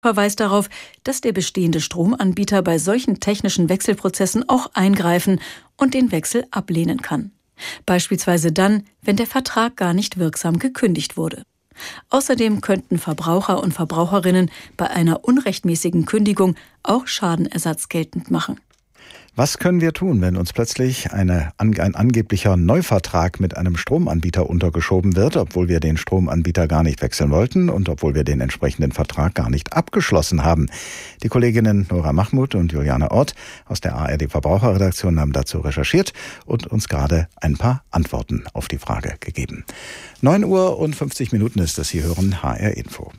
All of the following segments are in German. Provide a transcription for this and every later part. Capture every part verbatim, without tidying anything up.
verweist darauf, dass der bestehende Stromanbieter bei solchen technischen Wechselprozessen auch eingreifen und den Wechsel ablehnen kann. Beispielsweise dann, wenn der Vertrag gar nicht wirksam gekündigt wurde. Außerdem könnten Verbraucher und Verbraucherinnen bei einer unrechtmäßigen Kündigung auch Schadenersatz geltend machen. Was können wir tun, wenn uns plötzlich eine, ein angeblicher Neuvertrag mit einem Stromanbieter untergeschoben wird, obwohl wir den Stromanbieter gar nicht wechseln wollten und obwohl wir den entsprechenden Vertrag gar nicht abgeschlossen haben? Die Kolleginnen Nora Mahmoud und Juliane Ort aus der A R D Verbraucherredaktion haben dazu recherchiert und uns gerade ein paar Antworten auf die Frage gegeben. neun Uhr und fünfzig Minuten ist das, Sie hören H R Info.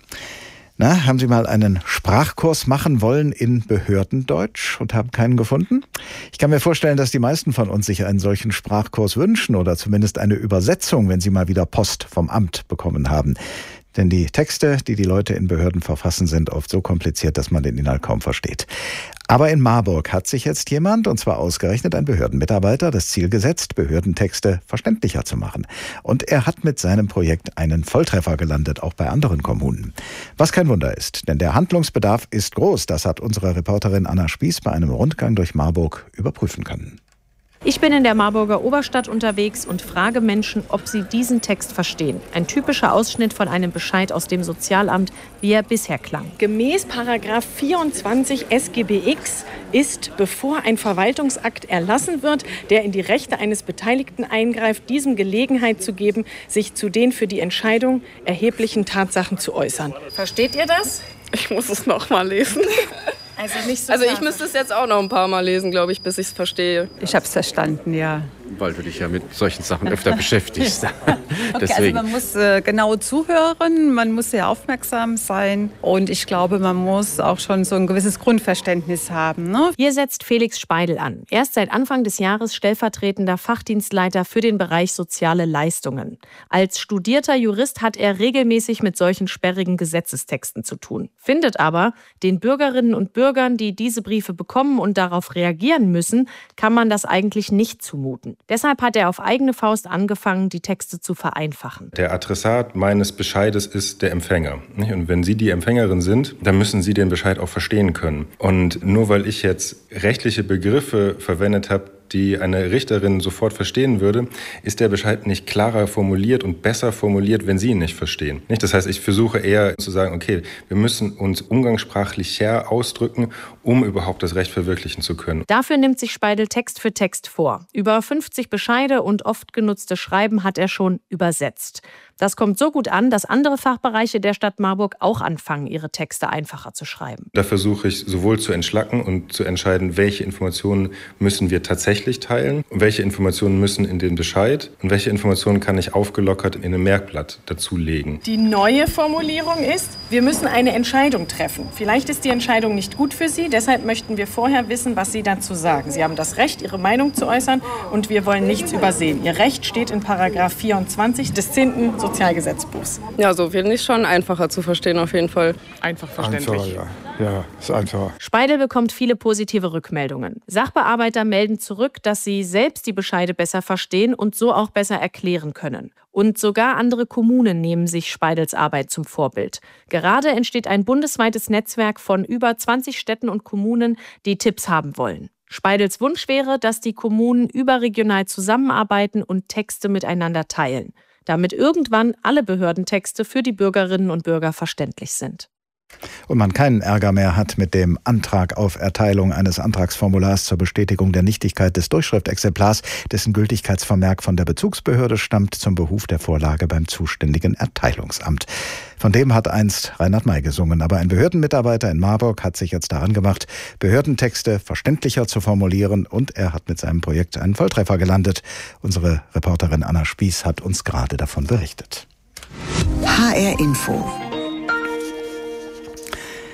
Na, haben Sie mal einen Sprachkurs machen wollen in Behördendeutsch und haben keinen gefunden? Ich kann mir vorstellen, dass die meisten von uns sich einen solchen Sprachkurs wünschen oder zumindest eine Übersetzung, wenn sie mal wieder Post vom Amt bekommen haben. Denn die Texte, die die Leute in Behörden verfassen, sind oft so kompliziert, dass man den Inhalt kaum versteht. Aber in Marburg hat sich jetzt jemand, und zwar ausgerechnet ein Behördenmitarbeiter, das Ziel gesetzt, Behördentexte verständlicher zu machen. Und er hat mit seinem Projekt einen Volltreffer gelandet, auch bei anderen Kommunen. Was kein Wunder ist, denn der Handlungsbedarf ist groß. Das hat unsere Reporterin Anna Spieß bei einem Rundgang durch Marburg überprüfen können. Ich bin in der Marburger Oberstadt unterwegs und frage Menschen, ob sie diesen Text verstehen. Ein typischer Ausschnitt von einem Bescheid aus dem Sozialamt, wie er bisher klang. Gemäß Paragraph vierundzwanzig S G B X ist, bevor ein Verwaltungsakt erlassen wird, der in die Rechte eines Beteiligten eingreift, diesem Gelegenheit zu geben, sich zu den für die Entscheidung erheblichen Tatsachen zu äußern. Versteht ihr das? Ich muss es noch mal lesen. Also, nicht so also ich müsste es jetzt auch noch ein paar Mal lesen, glaube ich, bis ich es verstehe. Ich habe es verstanden, ja. Weil du dich ja mit solchen Sachen öfter beschäftigst. Okay, Deswegen. Also man muss äh, genau zuhören, man muss sehr aufmerksam sein und ich glaube, man muss auch schon so ein gewisses Grundverständnis haben. Ne? Hier setzt Felix Speidel an. Er ist seit Anfang des Jahres stellvertretender Fachdienstleiter für den Bereich soziale Leistungen. Als studierter Jurist hat er regelmäßig mit solchen sperrigen Gesetzestexten zu tun. Findet aber, den Bürgerinnen und Bürgern, die diese Briefe bekommen und darauf reagieren müssen, kann man das eigentlich nicht zumuten. Deshalb hat er auf eigene Faust angefangen, die Texte zu vereinfachen. Der Adressat meines Bescheides ist der Empfänger. Und wenn Sie die Empfängerin sind, dann müssen Sie den Bescheid auch verstehen können. Und nur weil ich jetzt rechtliche Begriffe verwendet habe, die eine Richterin sofort verstehen würde, ist der Bescheid nicht klarer formuliert und besser formuliert, wenn Sie ihn nicht verstehen. Das heißt, ich versuche eher zu sagen, okay, wir müssen uns umgangssprachlicher ausdrücken, um überhaupt das Recht verwirklichen zu können. Dafür nimmt sich Speidel Text für Text vor. Über fünfzig Bescheide und oft genutzte Schreiben hat er schon übersetzt. Das kommt so gut an, dass andere Fachbereiche der Stadt Marburg auch anfangen, ihre Texte einfacher zu schreiben. Da versuche ich sowohl zu entschlacken und zu entscheiden, welche Informationen müssen wir tatsächlich teilen, welche Informationen müssen in den Bescheid und welche Informationen kann ich aufgelockert in ein Merkblatt dazulegen. Die neue Formulierung ist, wir müssen eine Entscheidung treffen. Vielleicht ist die Entscheidung nicht gut für Sie, deshalb möchten wir vorher wissen, was Sie dazu sagen. Sie haben das Recht, Ihre Meinung zu äußern und wir wollen nichts übersehen. Ihr Recht steht in Paragraph vierundzwanzig des zehnten Sozialgesetzbuchs. Ja, so finde ich schon einfacher zu verstehen auf jeden Fall. Einfach verständlich. Einfacher, ja. Ja, ist einfacher. Speidel bekommt viele positive Rückmeldungen. Sachbearbeiter melden zurück, dass sie selbst die Bescheide besser verstehen und so auch besser erklären können. Und sogar andere Kommunen nehmen sich Speidels Arbeit zum Vorbild. Gerade entsteht ein bundesweites Netzwerk von über zwanzig Städten und Kommunen, die Tipps haben wollen. Speidels Wunsch wäre, dass die Kommunen überregional zusammenarbeiten und Texte miteinander teilen, damit irgendwann alle Behördentexte für die Bürgerinnen und Bürger verständlich sind. Und man keinen Ärger mehr hat mit dem Antrag auf Erteilung eines Antragsformulars zur Bestätigung der Nichtigkeit des Durchschriftexemplars, dessen Gültigkeitsvermerk von der Bezugsbehörde stammt, zum Behuf der Vorlage beim zuständigen Erteilungsamt. Von dem hat einst Reinhard May gesungen. Aber ein Behördenmitarbeiter in Marburg hat sich jetzt daran gemacht, Behördentexte verständlicher zu formulieren, und er hat mit seinem Projekt einen Volltreffer gelandet. Unsere Reporterin Anna Spieß hat uns gerade davon berichtet. H R Info.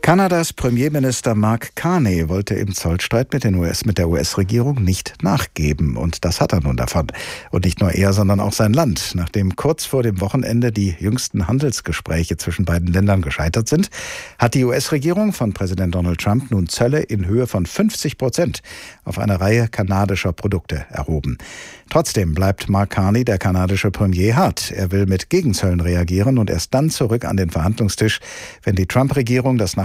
Kanadas Premierminister Mark Carney wollte im Zollstreit mit, den U S, mit der U S-Regierung nicht nachgeben. Und das hat er nun davon. Und nicht nur er, sondern auch sein Land. Nachdem kurz vor dem Wochenende die jüngsten Handelsgespräche zwischen beiden Ländern gescheitert sind, hat die U S-Regierung von Präsident Donald Trump nun Zölle in Höhe von fünfzig Prozent auf eine Reihe kanadischer Produkte erhoben. Trotzdem bleibt Mark Carney, der kanadische Premier, hart. Er will mit Gegenzöllen reagieren und erst dann zurück an den Verhandlungstisch, wenn die Trump-Regierung das nach